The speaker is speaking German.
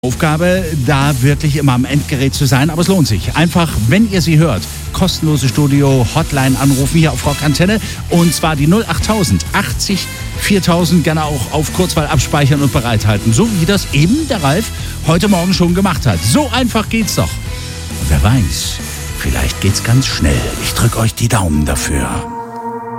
Aufgabe, da wirklich immer am Endgerät zu sein, aber es lohnt sich. Einfach, wenn ihr sie hört, kostenlose Studio-Hotline anrufen hier auf Rock Antenne und zwar die 08000 80 4000, gerne auch auf Kurzwahl abspeichern und bereithalten, so wie das eben der Ralf heute Morgen schon gemacht hat. So einfach geht's doch. Und wer weiß, vielleicht geht's ganz schnell. Ich drück euch die Daumen dafür.